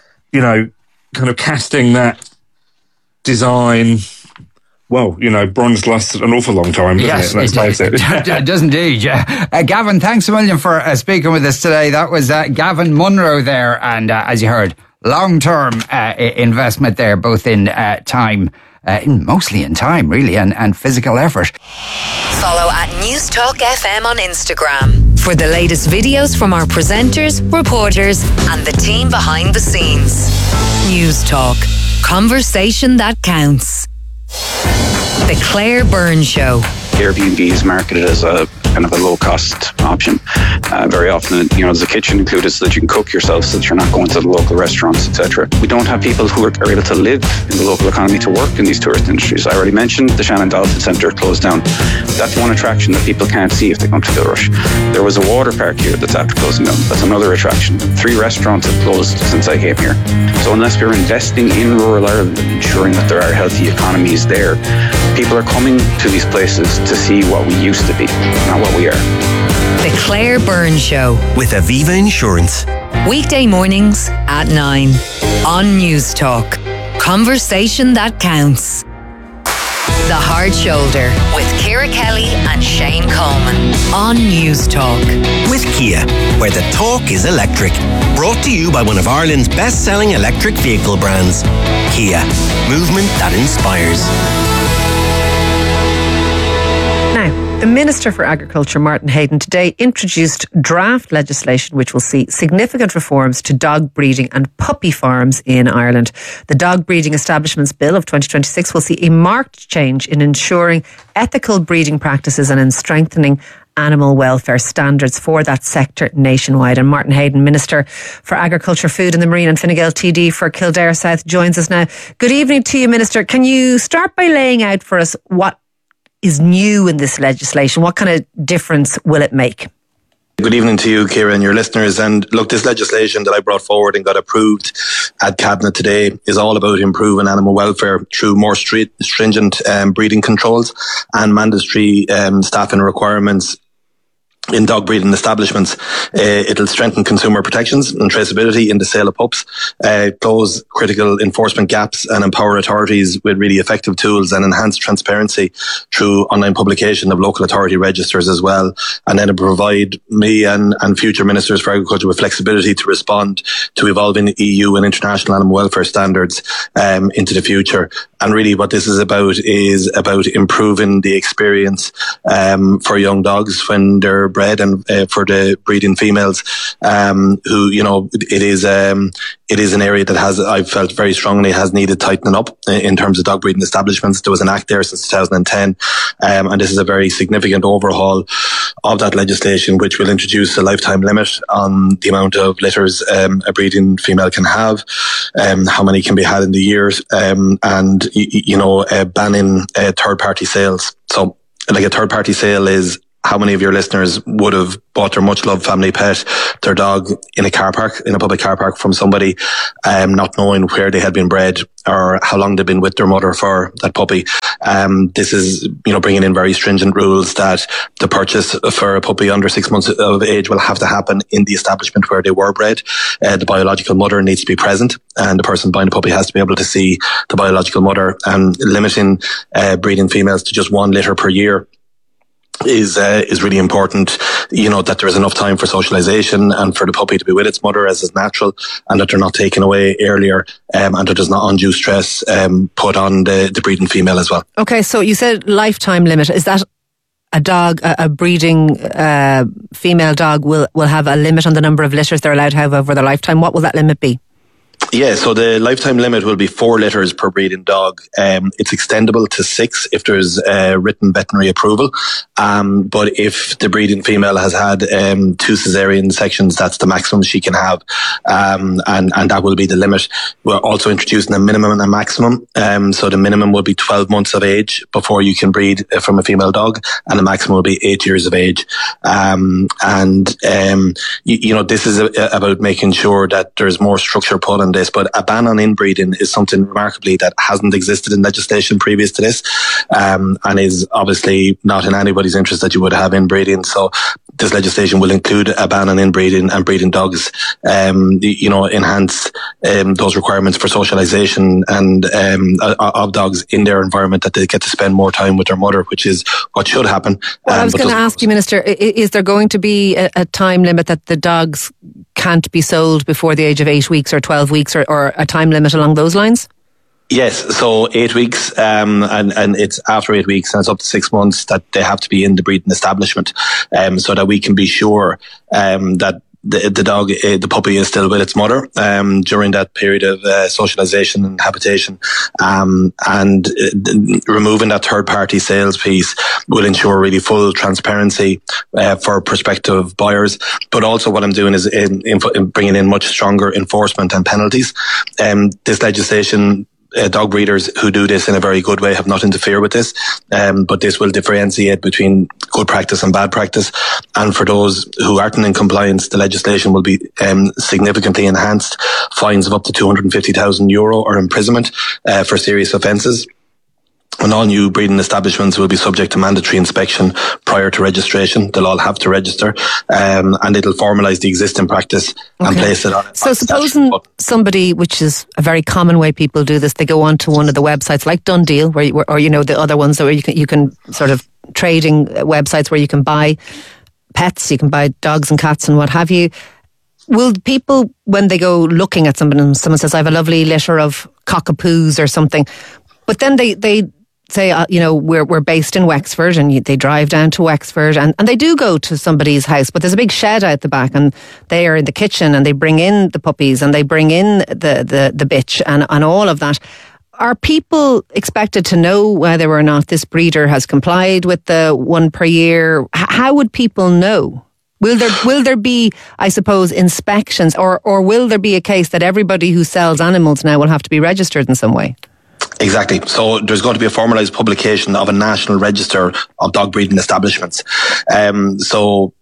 of casting that design. Well, bronze lasts an awful long time, doesn't it? Let's face it. It does indeed, yeah. Gavin, thanks a million for speaking with us today. That was Gavin Munro there, and as you heard, long-term investment there, both in time, mostly in time, really, and physical effort. Follow at News Talk FM on Instagram for the latest videos from our presenters, reporters, and the team behind the scenes. News Talk. Conversation that counts. The Claire Byrne Show. Airbnb is marketed as a kind of a low-cost option. Very often, there's a kitchen included so that you can cook yourself, so that you're not going to the local restaurants, etc. We don't have people who are able to live in the local economy to work in these tourist industries. I already mentioned the Shannon Dolphin Centre closed down. That's one attraction that people can't see if they come to Kilrush. There was a water park here that's after closing down. That's another attraction. 3 restaurants have closed since I came here. So unless we're investing in rural Ireland and ensuring that there are healthy economies there, people are coming to these places to see what we used to be, not what we are. The Claire Byrne Show. With Aviva Insurance. Weekday mornings at 9 on News Talk. Conversation that counts. The Hard Shoulder with Ciara Kelly and Shane Coleman on News Talk. With Kia, where the talk is electric. Brought to you by one of Ireland's best-selling electric vehicle brands. Kia. Movement that inspires. Now, the Minister for Agriculture, Martin Hayden, today introduced draft legislation which will see significant reforms to dog breeding and puppy farms in Ireland. The Dog Breeding Establishments Bill of 2026 will see a marked change in ensuring ethical breeding practices and in strengthening animal welfare standards for that sector nationwide. And Martin Hayden, Minister for Agriculture, Food and the Marine, and Fine Gael TD for Kildare South, joins us now. Good evening to you, Minister. Can you start by laying out for us what is new in this legislation? What kind of difference will it make? Good evening to you, Ciara, and your listeners. And look, this legislation that I brought forward and got approved at Cabinet today is all about improving animal welfare through more stringent breeding controls and mandatory staffing requirements in dog breeding establishments. It'll strengthen consumer protections and traceability in the sale of pups, close critical enforcement gaps, and empower authorities with really effective tools, and enhance transparency through online publication of local authority registers as well. And then it'll provide me and future ministers for agriculture with flexibility to respond to evolving EU and international animal welfare standards into the future. And really what this is about improving the experience for young dogs when they're bred, and for the breeding females who, you know, it is an area that I've felt very strongly has needed tightening up in terms of dog breeding establishments. There was an act there since 2010, and this is a very significant overhaul of that legislation, which will introduce a lifetime limit on the amount of litters a breeding female can have, how many can be had in the years, and banning third-party sales. So, like, a third-party sale is how many of your listeners would have bought their much-loved family pet, their dog, in a car park, in a public car park, from somebody, not knowing where they had been bred or how long they'd been with their mother for that puppy. This is, bringing in very stringent rules that the purchase for a puppy under 6 months of age will have to happen in the establishment where they were bred. The biological mother needs to be present, and the person buying the puppy has to be able to see the biological mother. And limiting breeding females to just 1 litter per year is really important, that there is enough time for socialization and for the puppy to be with its mother as is natural, and that they're not taken away earlier, and that there's not undue stress put on the breeding female as well. Okay, so you said lifetime limit. Is that a breeding female dog will have a limit on the number of litters they're allowed to have over their lifetime? What will that limit be? Yeah, so the lifetime limit will be 4 litters per breeding dog. It's extendable to 6 if there's written veterinary approval. But if the breeding female has had 2 cesarean sections, that's the maximum she can have. And that will be the limit. We're also introducing a minimum and a maximum. So the minimum will be 12 months of age before you can breed from a female dog, and the maximum will be 8 years of age. This is about making sure that there's more structure put on this. But a ban on inbreeding is something remarkably that hasn't existed in legislation previous to this, and is obviously not in anybody's interest that you would have inbreeding. So this legislation will include a ban on inbreeding and breeding dogs, enhance those requirements for socialization and of dogs in their environment, that they get to spend more time with their mother, which is what should happen. Well, I was going to ask you, Minister, is there going to be a time limit that the dogs can't be sold before the age of 8 weeks or 12 weeks, or a time limit along those lines? Yes, so 8 weeks, and it's after 8 weeks, and it's up to 6 months that they have to be in the breeding establishment, so that we can be sure that the dog, the puppy, is still with its mother during that period of socialization and habitation, and removing that third-party sales piece will ensure really full transparency for prospective buyers. But also, what I'm doing is in bringing in much stronger enforcement and penalties. This legislation, dog breeders who do this in a very good way have not interfered with this, but this will differentiate between good practice and bad practice. And for those who aren't in compliance, the legislation will be significantly enhanced. Fines of up to €250,000 or imprisonment for serious offences. And all new breeding establishments will be subject to mandatory inspection prior to registration. They'll all have to register, and it'll formalise the existing practice and place it on. So supposing somebody, which is a very common way people do this, they go onto one of the websites like Dundeal, or the other ones where you can sort of trading websites where you can buy pets, you can buy dogs and cats and what have you. Will people, when they go looking at someone and someone says, I have a lovely litter of cockapoos or something, but then they say, we're based in Wexford, and they drive down to Wexford and they do go to somebody's house, but there's a big shed out the back, and they are in the kitchen, and they bring in the puppies, and they bring in the bitch and all of that. Are people expected to know whether or not this breeder has complied with the 1 per year? How would people know? Will there be, I suppose, inspections, or will there be a case that everybody who sells animals now will have to be registered in some way? Exactly. So there's going to be a formalised publication of a national register of dog breeding establishments. So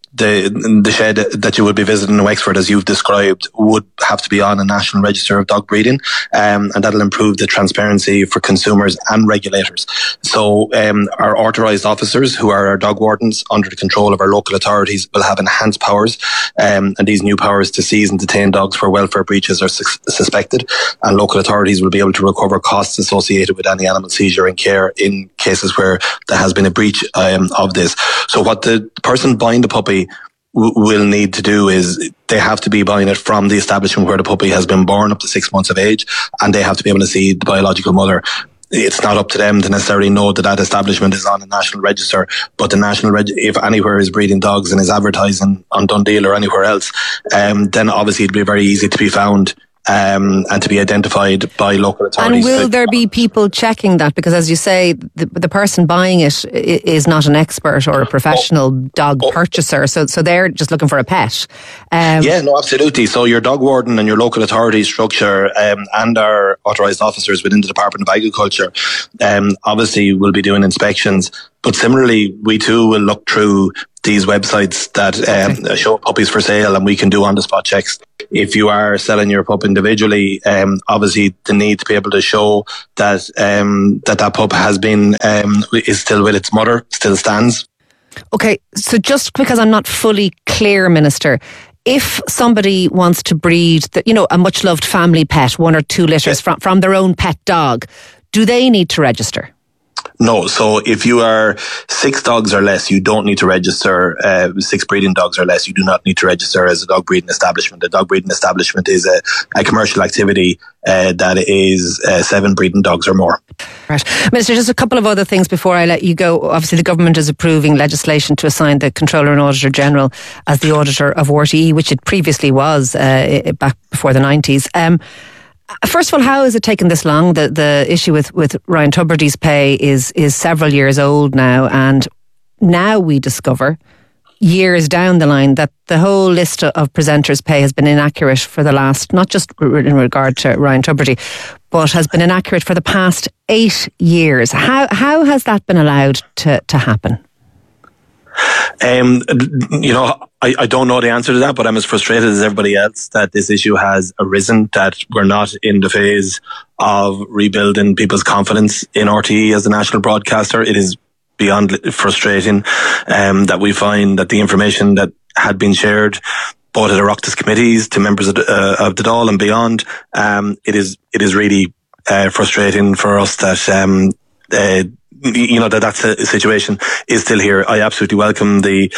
the shed that you would be visiting in Wexford, as you've described, would have to be on a national register of dog breeding, and that'll improve the transparency for consumers and regulators. So our authorised officers, who are our dog wardens under the control of our local authorities, will have enhanced powers, and these new powers to seize and detain dogs where welfare breaches are suspected, and local authorities will be able to recover costs associated with any animal seizure and care in cases where there has been a breach of this. So what the person buying the puppy will need to do is they have to be buying it from the establishment where the puppy has been born up to 6 months of age, and they have to be able to see the biological mother. It's not up to them to necessarily know that establishment is on a national register, but the national if anywhere is breeding dogs and is advertising on Dundeel or anywhere else, then obviously it'd be very easy to be found and to be identified by local authorities. And will there be people checking that? Because as you say, the person buying it is not an expert or a professional dog purchaser, so they're just looking for a pet. Yeah, no, absolutely. So your dog warden and your local authority structure and our authorised officers within the Department of Agriculture obviously will be doing inspections. But similarly, we too will look through these websites that show puppies for sale, and we can do on-the-spot checks. If you are selling your pup individually, obviously the need to be able to show that that pup has been is still with its mother still stands. Okay, so just because I'm not fully clear, Minister, if somebody wants to breed, a much-loved family pet, 1 or 2 litters from their own pet dog, do they need to register? No, so if you are 6 dogs or less, you don't need to register. 6 breeding dogs or less, you do not need to register as a dog breeding establishment. A dog breeding establishment is a commercial activity that is 7 breeding dogs or more. Right. Minister, just a couple of other things before I let you go. Obviously, the government is approving legislation to assign the Controller and Auditor General as the auditor of RTE, which it previously was back before the 90s. First of all, how has it taken this long? The issue with Ryan Tubridy's pay is several years old now, and now we discover, years down the line, that the whole list of presenters' pay has been inaccurate for the last, not just in regard to Ryan Tubridy, but has been inaccurate for the past 8 years. How has that been allowed to happen? I don't know the answer to that, but I'm as frustrated as everybody else that this issue has arisen, that we're not in the phase of rebuilding people's confidence in RTE as a national broadcaster. It is beyond frustrating that we find that the information that had been shared both at Oireachtas committees to members of the Dáil and beyond, it is really frustrating for us that that's a situation is still here. I absolutely welcome the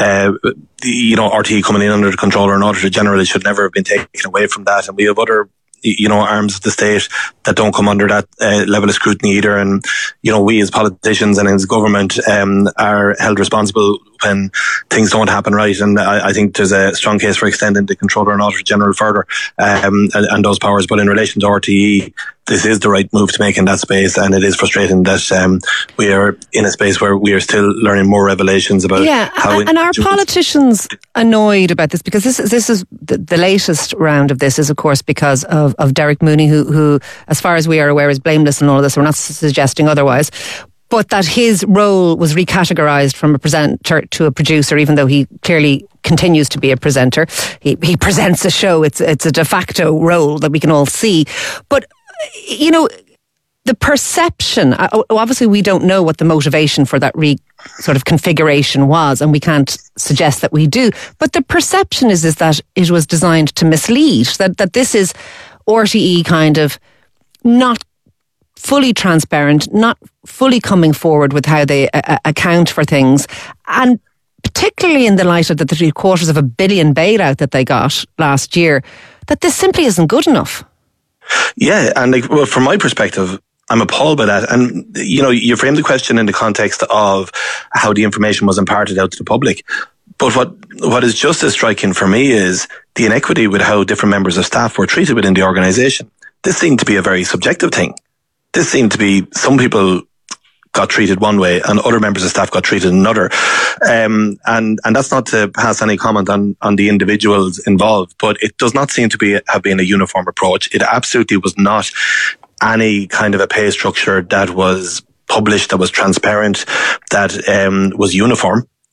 RTE coming in under the Controller and Auditor General. It should never have been taken away from that. And we have other, arms of the state that don't come under that level of scrutiny either. And, we as politicians and as government are held responsible when things don't happen right. And I think there's a strong case for extending the Controller and Auditor General further and those powers. But in relation to RTE, this is the right move to make in that space, and it is frustrating that we are in a space where we are still learning more revelations about how. And are politicians annoyed about this? Because this is the latest round of this is, of course, because of Derek Mooney, who, as far as we are aware, is blameless in all of this. We're not suggesting otherwise. But that his role was recategorised from a presenter to a producer, even though he clearly continues to be a presenter. He presents a show. It's a de facto role that we can all see. But the perception, obviously we don't know what the motivation for that sort of configuration was, and we can't suggest that we do, but the perception is that it was designed to mislead, that this is RTE kind of not fully transparent, not fully coming forward with how they account for things, and particularly in the light of the $750 million bailout that they got last year, that this simply isn't good enough. Yeah, and from my perspective, I'm appalled by that. And, you framed the question in the context of how the information was imparted out to the public. But what is just as striking for me is the inequity with how different members of staff were treated within the organisation. This seemed to be a very subjective thing. This seemed to be some people got treated one way and other members of staff got treated another. And that's not to pass any comment on the individuals involved, but it does not seem to have been a uniform approach. It absolutely was not any kind of a pay structure that was published, that was transparent, that was uniform.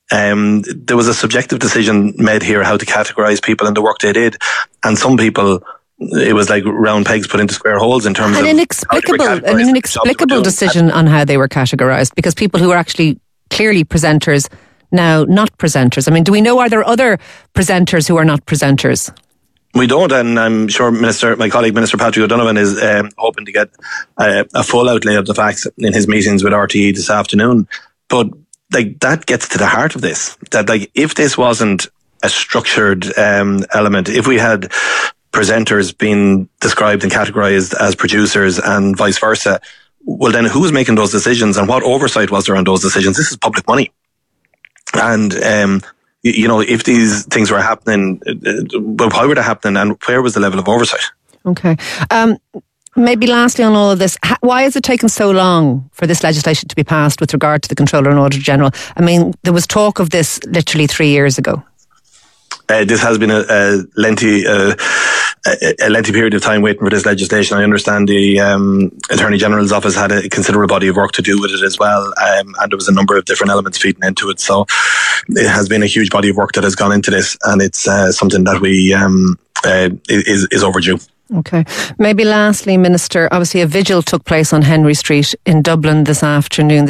there was a subjective decision made here how to categorise people and the work they did, and some people, it was like round pegs put into square holes in terms of an inexplicable decision on how they were categorised, because people who are actually clearly presenters now not presenters. I mean, do we know, are there other presenters who are not presenters? We don't, and I'm sure my colleague Minister Patrick O'Donovan is hoping to get a full outlay of the facts in his meetings with RTE this afternoon. But like, that gets to the heart of this. That, like, if this wasn't a structured element, if we had presenters being described and categorised as producers and vice versa, well, then who's making those decisions and what oversight was there on those decisions? This is public money. And, if these things were happening, well, why were they happening and where was the level of oversight? Okay. Maybe lastly on all of this, why has it taken so long for this legislation to be passed with regard to the Controller and Auditor General? I mean, there was talk of this literally 3 years ago. This has been a lengthy period of time waiting for this legislation. I understand the Attorney General's office had a considerable body of work to do with it as well, and there was a number of different elements feeding into it. So it has been a huge body of work that has gone into this, and it's something that we is overdue. Okay. Maybe lastly, Minister, obviously a vigil took place on Henry Street in Dublin this afternoon.